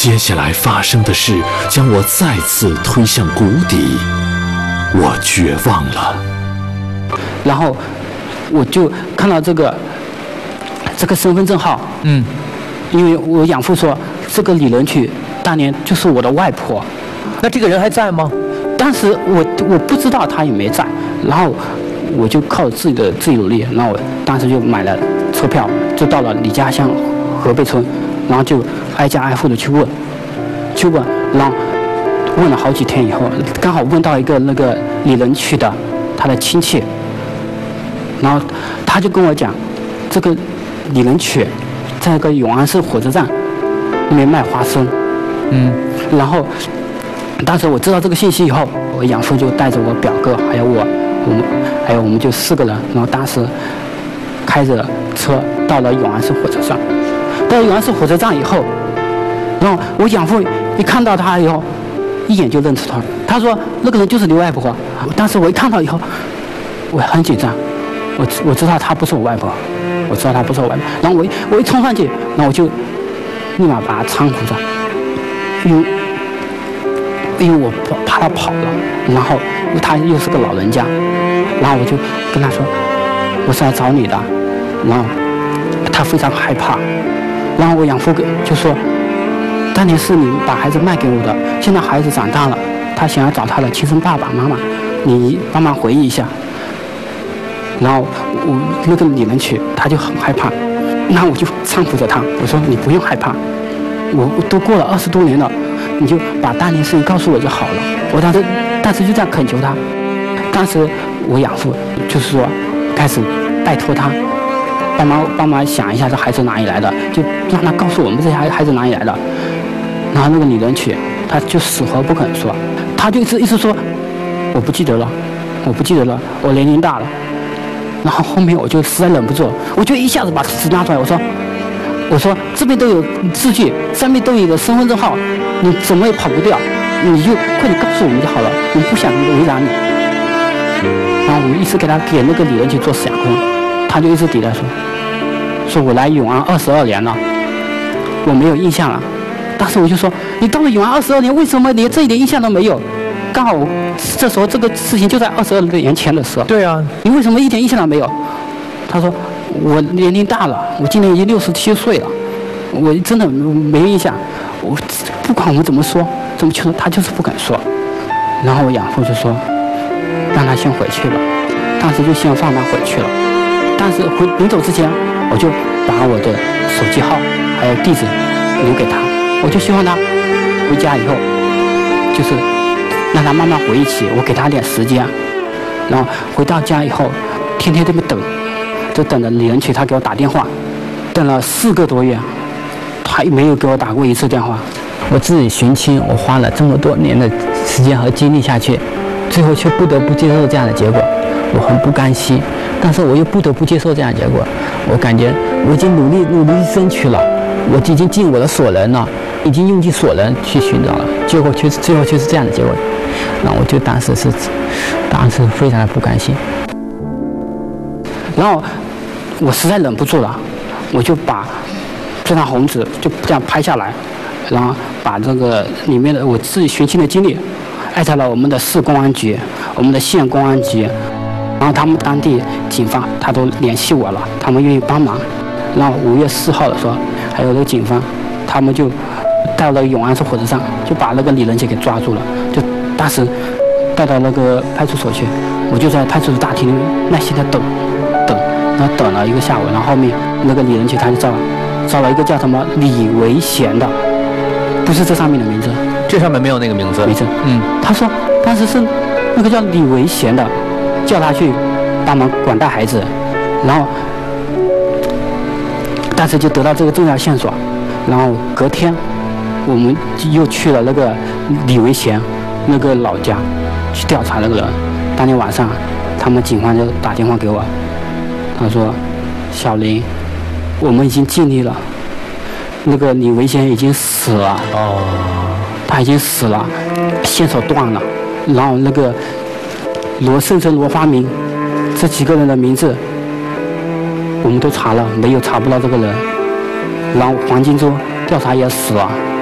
接下来发生的事将我再次推向谷底，我绝望了。 然后我就看到这个身份证号，因为我养父说这个李仁曲当年就是我的外婆。 那这个人还在吗？ 当时我不知道他有没有在，然后我就靠自己努力，然后我当时就买了车票，就到了李家乡河北村，然后就挨家挨户的去问，然后问了好几天以后，刚好问到一个那个李仁曲的他的亲戚，然后他就跟我讲，这个李仁曲在那个永安市火车站那边卖花生，然后当时我知道这个信息以后，我养父就带着我表哥还有我们就4个人，然后当时开着车到了永安市火车站。到了永安市火车站以后，然后我养父一看到他以后，一眼就认出他了。他说那个人就是你外婆。当时我一看到以后，我很紧张，我知道她不是我外婆，然后我一冲上去，然后我就立马把他搀扶着，因为我怕他跑了，然后他又是个老人家，然后我就跟他说我是来找你的，然后他非常害怕，然后我养父就说当年是你把孩子卖给我的，现在孩子长大了，他想要找他的亲生爸爸妈妈，你帮忙回忆一下。然后我那个李仁曲他就很害怕，然后我就搀扶着他，我说你不用害怕，我都过了20多年了，你就把当年事情告诉我就好了。我当时就这样恳求他。当时我养父就是说开始拜托他帮忙想一下这孩子哪里来的，就让他告诉我们这些孩子哪里来的。然后那个李仁曲他就死活不肯说，他就一直说我不记得了，我年龄大了。然后后面我就实在忍不住，我就一下子把纸拿出来，我说这边都有字据，上面都有的身份证号，你怎么也跑不掉，你就快点告诉我们就好了，我们不想为难你。然后我们一直给那个李仁曲做思想工，他就一直抵赖说我来永安22年了，我没有印象了。当时我就说你到了永安22年，为什么连这一点印象都没有？刚好这时候这个事情就在22年前的时候。 对啊， 你为什么一点印象都没有？他说我年龄大了，我今年已经67岁了，我真的没印象。我不管我们怎么说怎么求，他就是不肯说。然后我养父就说让他先回去吧，当时就先放他回去了。但是临走之前，我就把我的手机号还有地址留给他，我就希望他回家以后就是让他慢慢回忆起，我给他点时间。然后回到家以后，天天这么等，就等着李仁曲他给我打电话，等了4个多月，他也没有给我打过一次电话。我自己寻亲，我花了这么多年的时间和精力下去，最后却不得不接受这样的结果，我很不甘心，但是我又不得不接受这样的结果。我感觉我已经努力争取了，我已经尽我的所能了，已经用尽所能去寻找了，结果最后却是这样的结果。那我就当时非常的不甘心，然后我实在忍不住了，我就把这张红纸就这样拍下来，然后把这个里面的我自己寻亲的经历艾特了我们的市公安局、我们的县公安局，然后他们当地警方他都联系我了，他们愿意帮忙。然后5月4号的时候，还有那个警方，他们就到了永安市火车站，就把那个李仁曲给抓住了，就当时带到那个派出所去。我就在派出所大厅耐心的等，然后等了1个下午，然后后面那个李仁曲他就找了一个叫什么李维贤的，不是这上面的名字， 这上面没有那个名字。 他说当时是那个叫李维贤的，叫他去帮忙管带孩子，然后当时就得到这个重要线索，然后隔天我们又去了那个李维贤那个老家去调查那个人。当天晚上他们警方就打电话给我，他说小林，我们已经尽力了，那个李维贤已经死了，他已经死了，线索断了，然后那个罗胜生、罗发明这几个人的名字我们都查了，没有查不到这个人，然后黄金洲调查也死了。